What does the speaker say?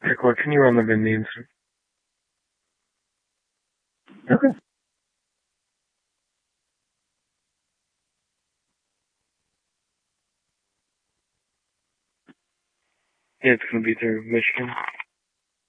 Record, can you run the VIN names? Okay. Yeah, it's gonna be through Michigan.